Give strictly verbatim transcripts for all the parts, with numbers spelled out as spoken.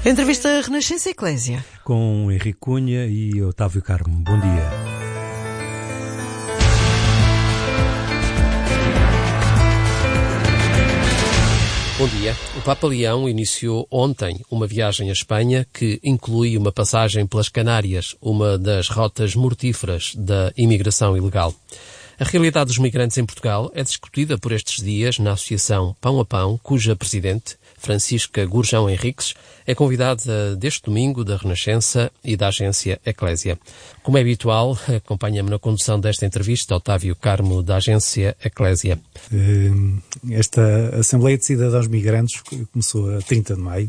Entrevista Renascença Eclésia. Com Henrique Cunha e Otávio Carmo. Bom dia. Bom dia. O Papa Leão iniciou ontem uma viagem à Espanha que inclui uma passagem pelas Canárias, uma das rotas mortíferas da imigração ilegal. A realidade dos migrantes em Portugal é discutida por estes dias na Associação Pão a Pão, cuja presidente, Francisca Gurjão Henriques, é convidada deste domingo da Renascença e da agência Eclésia. Como é habitual, acompanha-me na condução desta entrevista Otávio Carmo, da agência Eclésia. Esta Assembleia de Cidadãos Migrantes começou a trinta de maio.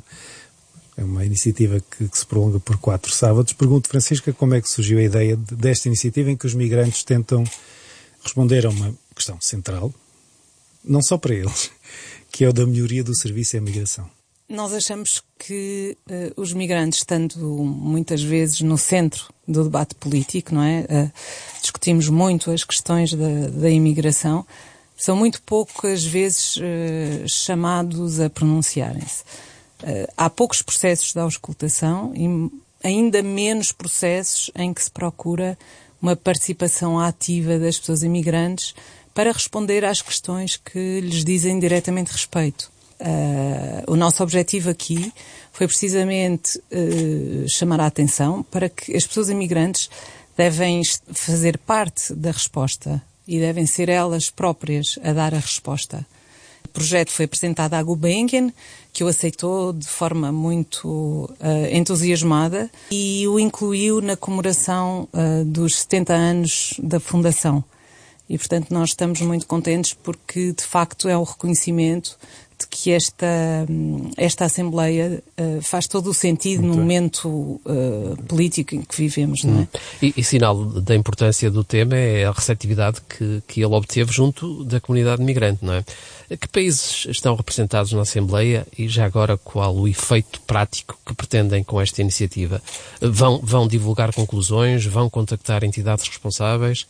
É uma iniciativa que, que se prolonga por quatro sábados. Pergunto, Francisca, como é que surgiu a ideia de, desta iniciativa em que os migrantes tentam responder a uma questão central, não só para eles, que é o da melhoria do serviço de imigração. Nós achamos que uh, os migrantes, estando muitas vezes no centro do debate político, não é? Uh, discutimos muito as questões da, da imigração, são muito poucas vezes uh, chamados a pronunciarem-se. Uh, há poucos processos de auscultação e ainda menos processos em que se procura uma participação ativa das pessoas imigrantes para responder às questões que lhes dizem diretamente respeito. Uh, o nosso objetivo aqui foi precisamente uh, chamar a atenção para que as pessoas imigrantes devem fazer parte da resposta e devem ser elas próprias a dar a resposta. O projeto foi apresentado à Gulbenkian, que o aceitou de forma muito uh, entusiasmada e o incluiu na comemoração uh, dos setenta anos da Fundação. E, portanto, nós estamos muito contentes porque, de facto, é o reconhecimento de que esta, esta Assembleia uh, faz todo o sentido muito no bem. momento uh, político em que vivemos, não é? Hum. E, e sinal da importância do tema é a receptividade que, que ele obteve junto da comunidade migrante, não é? Que países estão representados na Assembleia e, já agora, qual o efeito prático que pretendem com esta iniciativa? Vão, vão divulgar conclusões? Vão contactar entidades responsáveis?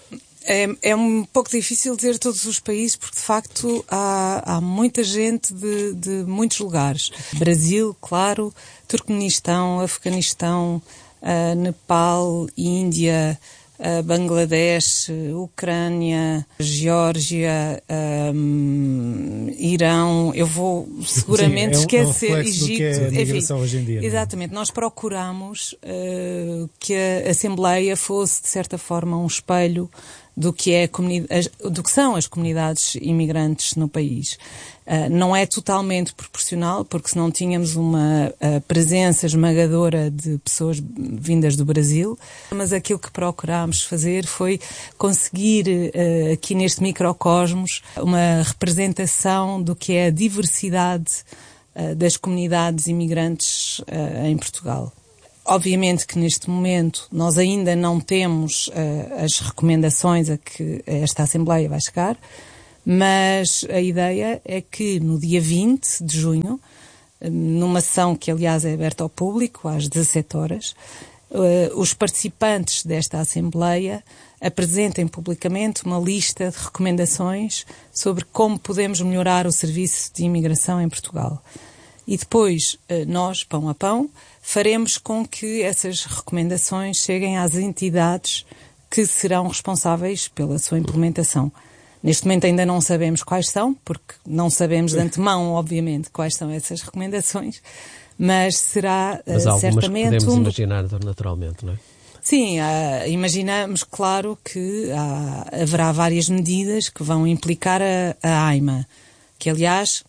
É, é um pouco difícil dizer todos os países, porque de facto há, há muita gente de, de muitos lugares. Brasil, claro, Turcomenistão, Afeganistão, uh, Nepal, Índia, uh, Bangladesh, Ucrânia, Geórgia, um, Irão. Eu vou seguramente Sim, é um, esquecer é um Egito. Do que é a migração enfim, hoje em dia, exatamente. Nós procuramos uh, que a Assembleia fosse, de certa forma, um espelho do que, é a do que são as comunidades imigrantes no país. Uh, não é totalmente proporcional, porque se não tínhamos uma uh, presença esmagadora de pessoas vindas do Brasil, mas aquilo que procurámos fazer foi conseguir, uh, aqui neste microcosmos, uma representação do que é a diversidade uh, das comunidades imigrantes uh, em Portugal. Obviamente que neste momento nós ainda não temos uh, as recomendações a que esta Assembleia vai chegar, mas a ideia é que no dia vinte de junho, numa sessão que aliás é aberta ao público, às dezassete horas, uh, os participantes desta Assembleia apresentem publicamente uma lista de recomendações sobre como podemos melhorar o serviço de imigração em Portugal. E depois, uh, nós, Pão a Pão, faremos com que essas recomendações cheguem às entidades que serão responsáveis pela sua implementação. Neste momento ainda não sabemos quais são, porque não sabemos de antemão, obviamente, quais são essas recomendações, mas será mas há certamente... Mas podemos um... imaginar naturalmente, não é? Sim, uh, imaginamos, claro, que uh, haverá várias medidas que vão implicar a, a AIMA, que aliás...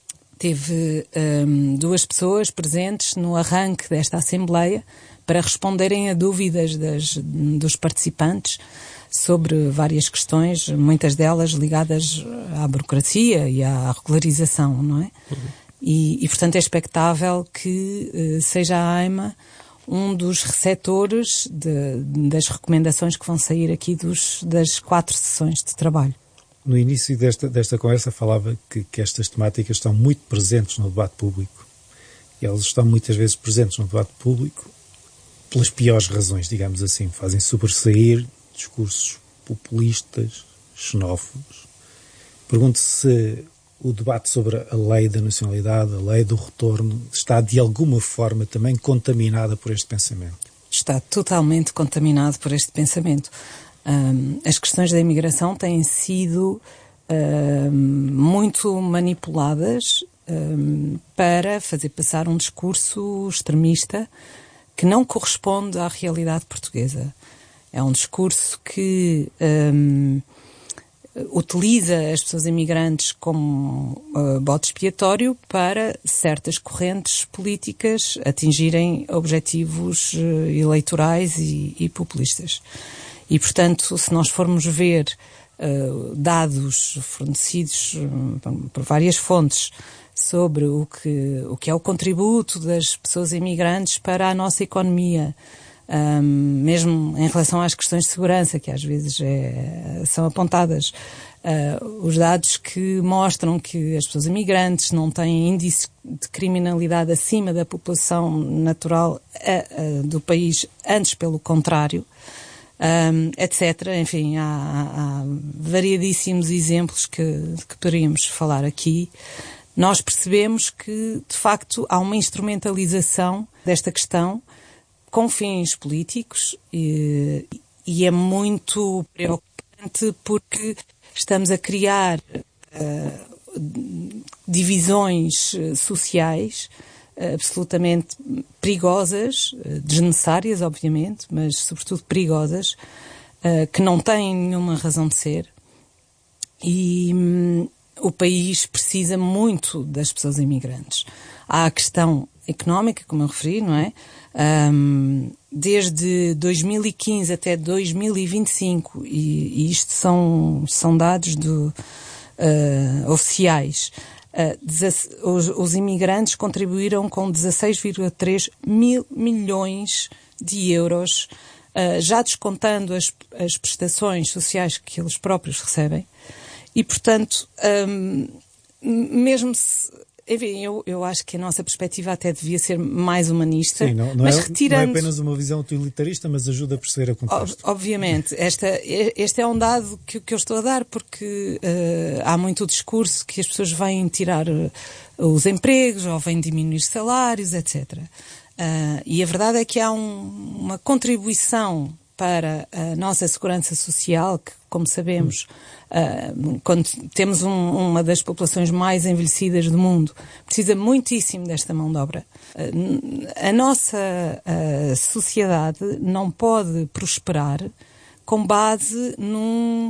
Teve um, duas pessoas presentes no arranque desta Assembleia para responderem a dúvidas das, dos participantes sobre várias questões, muitas delas ligadas à burocracia e à regularização, não é? Uhum. E, e, portanto, é expectável que uh, seja a AIMA um dos receptores de, das recomendações que vão sair aqui dos, das quatro sessões de trabalho. No início desta, desta conversa falava que, que estas temáticas estão muito presentes no debate público. E elas estão muitas vezes presentes no debate público pelas piores razões, digamos assim. Fazem sobressair discursos populistas, xenófobos. Pergunto se o debate sobre a lei da nacionalidade, a lei do retorno, está de alguma forma também contaminada por este pensamento? Está totalmente contaminado por este pensamento. Um, as questões da imigração têm sido um, muito manipuladas um, para fazer passar um discurso extremista que não corresponde à realidade portuguesa. É um discurso que um, utiliza as pessoas imigrantes como uh, bode expiatório para certas correntes políticas atingirem objetivos uh, eleitorais e, e populistas. E, portanto, se nós formos ver uh, dados fornecidos uh, por várias fontes sobre o que, o que é o contributo das pessoas imigrantes para a nossa economia, um, mesmo em relação às questões de segurança, que às vezes é, são apontadas, uh, os dados que mostram que as pessoas imigrantes não têm índice de criminalidade acima da população natural uh, uh, do país, antes pelo contrário, um, etcétera. Enfim, há, há variadíssimos exemplos que, que poderíamos falar aqui. Nós percebemos que, de facto, há uma instrumentalização desta questão com fins políticos e, e é muito preocupante porque estamos a criar uh, divisões sociais uh, absolutamente perigosas, uh, desnecessárias, obviamente, mas sobretudo perigosas, uh, que não têm nenhuma razão de ser. E um, o país precisa muito das pessoas imigrantes. Há a questão económica, como eu referi, não é? Um, desde dois mil e quinze até dois mil e vinte e cinco, e, e isto são, são dados do, uh, oficiais, uh, os, os imigrantes contribuíram com dezasseis vírgula três mil milhões de euros, uh, já descontando as, as prestações sociais que eles próprios recebem. E, portanto, um, mesmo se... Enfim, eu, eu acho que a nossa perspectiva até devia ser mais humanista. Sim, não, não, mas é, retirando... não é apenas uma visão utilitarista, mas ajuda a perceber a contexto. Obviamente. Esta, este é um dado que, que eu estou a dar porque uh, há muito discurso que as pessoas vêm tirar uh, os empregos ou vêm diminuir salários, etcétera. Uh, e a verdade é que há um, uma contribuição para a nossa segurança social, que, como sabemos, uh, quando temos um, uma das populações mais envelhecidas do mundo, precisa muitíssimo desta mão de obra. Uh, a nossa uh, sociedade não pode prosperar com base num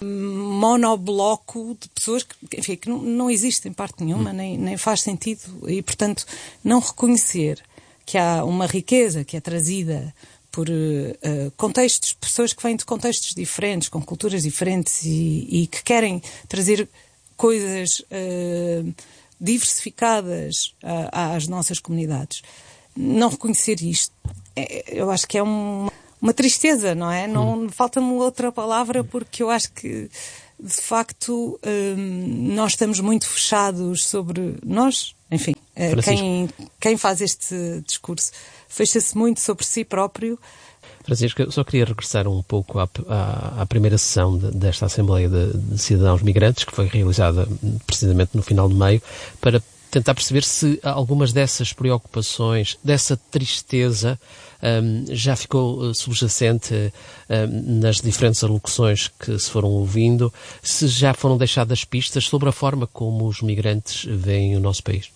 monobloco de pessoas que, enfim, que não, não existe em parte nenhuma, nem, nem faz sentido. E, portanto, não reconhecer que há uma riqueza que é trazida por uh, contextos, pessoas que vêm de contextos diferentes, com culturas diferentes e, e que querem trazer coisas uh, diversificadas uh, às nossas comunidades. Não reconhecer isto, é, eu acho que é um, uma tristeza, não é? Não, falta-me outra palavra porque eu acho que, de facto, um, nós estamos muito fechados sobre nós, enfim, uh, quem, quem faz este discurso fecha-se muito sobre si próprio. Francisco, eu só queria regressar um pouco à, à, à primeira sessão de, desta Assembleia de, de Cidadãos Migrantes, que foi realizada precisamente no final de maio, para tentar perceber se algumas dessas preocupações, dessa tristeza, um, já ficou subjacente um, nas diferentes alocuções que se foram ouvindo, se já foram deixadas pistas sobre a forma como os migrantes veem o nosso país.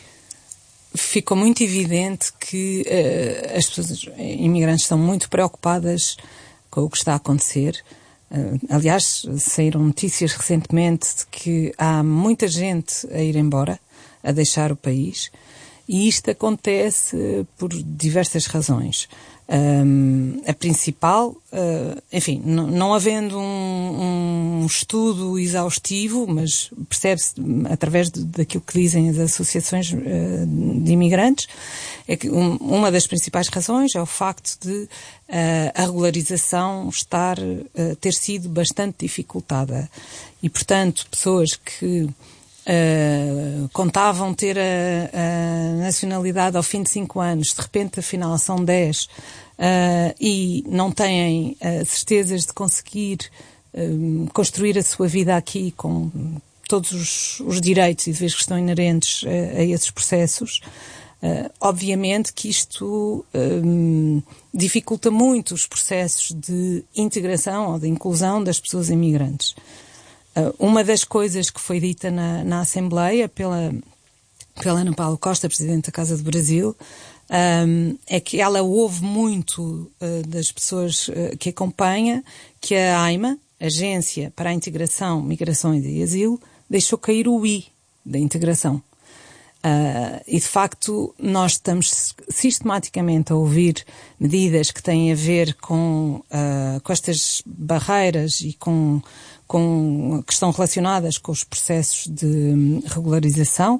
Ficou muito evidente que uh, as pessoas imigrantes estão muito preocupadas com o que está a acontecer. Uh, aliás, saíram notícias recentemente de que há muita gente a ir embora, a deixar o país, e isto acontece por diversas razões. Um, a principal, uh, enfim, n- não havendo um, um estudo exaustivo, mas percebe-se através de, daquilo que dizem as associações uh, de imigrantes, é que um, uma das principais razões é o facto de uh, a regularização estar, uh, ter sido bastante dificultada. E, portanto, pessoas que Uh, contavam ter a, a nacionalidade ao fim de cinco anos, de repente afinal são dez, uh, e não têm uh, certezas de conseguir uh, construir a sua vida aqui com todos os, os direitos e deveres que estão inerentes a, a esses processos, uh, obviamente que isto um, dificulta muito os processos de integração ou de inclusão das pessoas imigrantes. Uh, uma das coisas que foi dita na, na Assembleia pela, pela Ana Paula Costa, Presidente da Casa do Brasil, um, é que ela ouve muito uh, das pessoas uh, que acompanha que a AIMA, Agência para a Integração, Migrações e Asilo, deixou cair o I da integração. Uh, e, de facto, nós estamos sistematicamente a ouvir medidas que têm a ver com, uh, com estas barreiras e com, com, que estão relacionadas com os processos de regularização,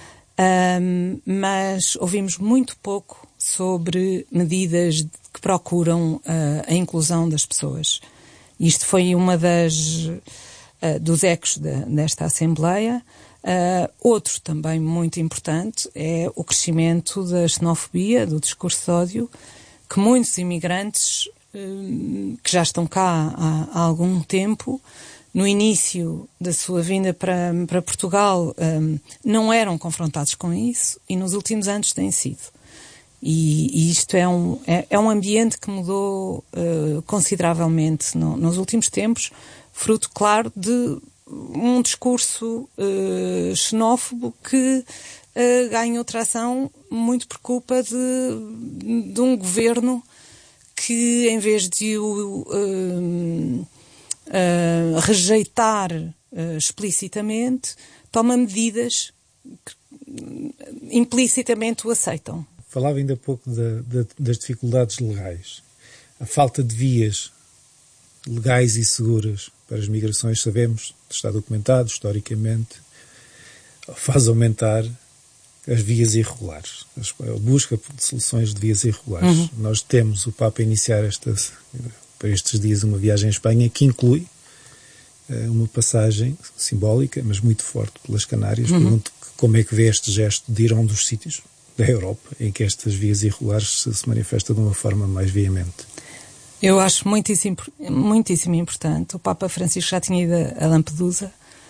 uh, mas ouvimos muito pouco sobre medidas que procuram uh, a inclusão das pessoas. Isto foi uma das uh, dos ecos de, desta Assembleia. Uh, outro também muito importante é o crescimento da xenofobia, do discurso de ódio, que muitos imigrantes uh, que já estão cá há, há algum tempo, no início da sua vinda para, para Portugal, um, não eram confrontados com isso e nos últimos anos têm sido. E, e isto é um, é, é um ambiente que mudou uh, consideravelmente no, nos últimos tempos, fruto, claro, de um discurso uh, xenófobo que uh, ganhou tração muito por culpa de, de um governo que, em vez de o uh, uh, rejeitar uh, explicitamente, toma medidas que uh, implicitamente o aceitam. Falava ainda há pouco da, da, das dificuldades legais. A falta de vias legais e seguras para as migrações, sabemos, está documentado historicamente, faz aumentar as vias irregulares, a busca de soluções de vias irregulares. Uhum. Nós temos o Papa a iniciar esta, para estes dias uma viagem à Espanha que inclui uh, uma passagem simbólica, mas muito forte, pelas Canárias. Uhum. Pergunto como é que vê este gesto de ir a um dos sítios da Europa em que estas vias irregulares se, se manifestam de uma forma mais veemente. Eu acho muitíssimo, muitíssimo importante. O Papa Francisco já tinha ido a Lampedusa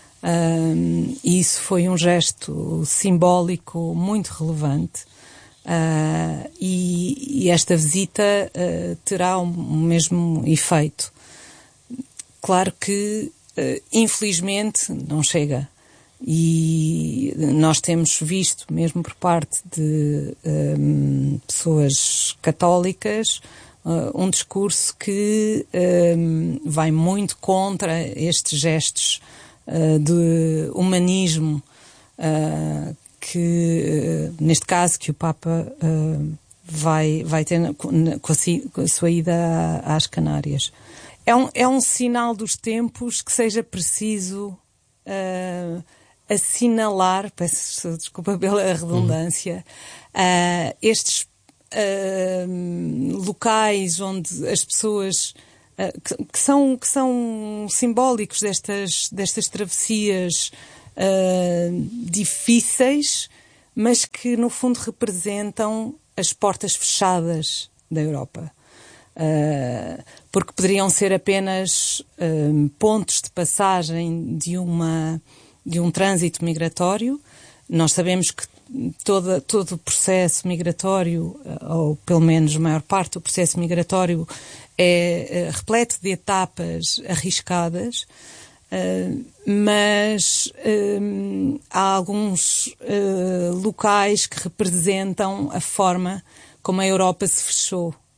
um, e isso foi um gesto simbólico muito relevante uh, e, e esta visita uh, terá o um, mesmo efeito. Claro que, uh, infelizmente, não chega. E nós temos visto, mesmo por parte de um, pessoas católicas, uh, um discurso que um, vai muito contra estes gestos uh, de humanismo uh, que, uh, neste caso, que o Papa uh, vai, vai ter com a, com a sua ida às Canárias. É um, é um sinal dos tempos que seja preciso uh, assinalar, peço desculpa pela redundância, uhum. uh, estes uh, locais onde as pessoas uh, que, que, são, que são simbólicos destas, destas travessias uh, difíceis, mas que no fundo representam as portas fechadas da Europa. Uh, porque poderiam ser apenas uh, pontos de passagem de uma de um trânsito migratório. Nós sabemos que toda, todo o processo migratório, ou pelo menos a maior parte do processo migratório, é, é repleto de etapas arriscadas, uh, mas uh, há alguns uh, locais que representam a forma como a Europa se fechou uh,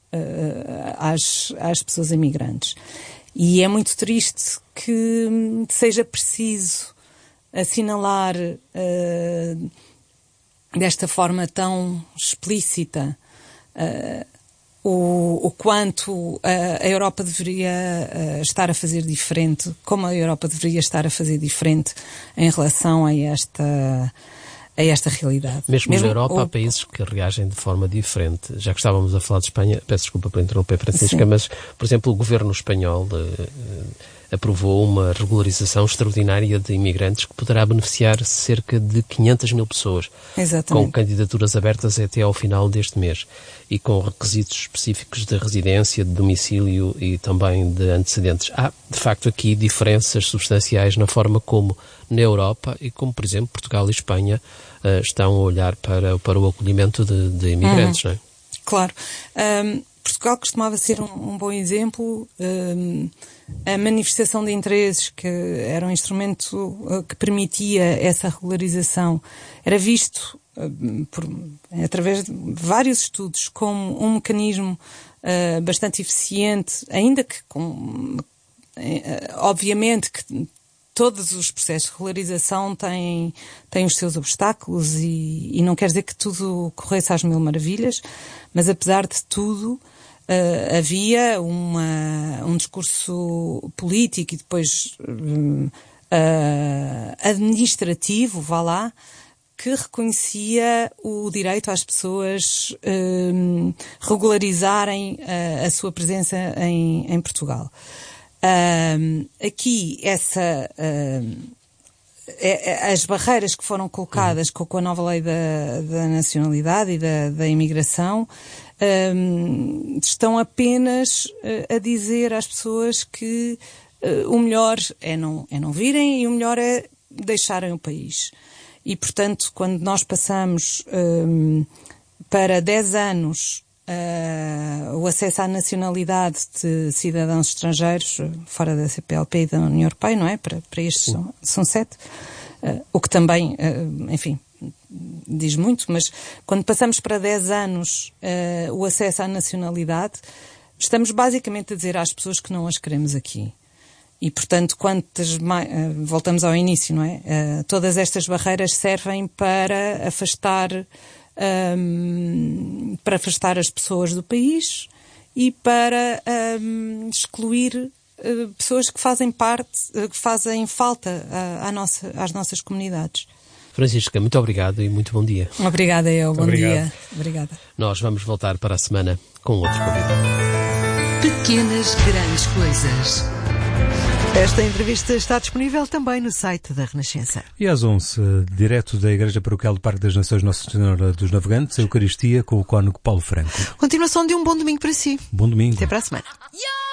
às, às pessoas imigrantes. E é muito triste que seja preciso assinalar uh, desta forma tão explícita uh, o, o quanto a, a Europa deveria uh, estar a fazer diferente, como a Europa deveria estar a fazer diferente em relação a esta, a esta realidade. Mesmo, Mesmo na Europa o... há países que reagem de forma diferente. Já que estávamos a falar de Espanha, peço desculpa por interromper, Francisca, Sim. mas, por exemplo, o governo espanhol uh, aprovou uma regularização extraordinária de imigrantes que poderá beneficiar cerca de quinhentas mil pessoas. Exatamente. Com candidaturas abertas até ao final deste mês e com requisitos específicos de residência, de domicílio e também de antecedentes. Há, de facto, aqui diferenças substanciais na forma como na Europa e como, por exemplo, Portugal e Espanha uh, estão a olhar para, para o acolhimento de, de imigrantes, uhum. não é? Claro. Um, Portugal costumava ser um, um bom exemplo. Um, a manifestação de interesses, que era um instrumento uh, que permitia essa regularização, era visto uh, por, através de vários estudos como um mecanismo uh, bastante eficiente, ainda que com, uh, obviamente que todos os processos de regularização têm, têm os seus obstáculos e, e não quer dizer que tudo corresse às mil maravilhas, mas apesar de tudo uh, havia uma, um discurso político e depois uh, administrativo, vá lá, que reconhecia o direito às pessoas uh, regularizarem uh, a sua presença em, em Portugal. Um, aqui essa um, é, é, as barreiras que foram colocadas com, com a nova lei da, da nacionalidade e da, da imigração um, estão apenas uh, a dizer às pessoas que uh, o melhor é não, é não virem e o melhor é deixarem o país. E portanto, quando nós passamos um, para dez anos Uh, o acesso à nacionalidade de cidadãos estrangeiros fora da C P L P e da União Europeia, não é? Para, para estes são, são sete. Uh, o que também, uh, enfim, diz muito, mas quando passamos para dez anos uh, o acesso à nacionalidade, estamos basicamente a dizer às pessoas que não as queremos aqui. E, portanto, quantas mais, uh, voltamos ao início, não é? Uh, todas estas barreiras servem para afastar Um, para afastar as pessoas do país e para um, excluir uh, pessoas que fazem parte, uh, que fazem falta uh, à nossa, às nossas comunidades. Francisca, muito obrigado e muito bom dia. Obrigada, eu. Bom Obrigado. dia. Obrigada. Nós vamos voltar para a semana com outro convidado. Pequenas grandes coisas. Esta entrevista está disponível também no site da Renascença. E às onze, direto da Igreja Paroquial do Parque das Nações Nossa Senhora dos Navegantes, a Eucaristia com o cônego Paulo Franco. Continuação de um bom domingo para si. Bom domingo. Até para a semana.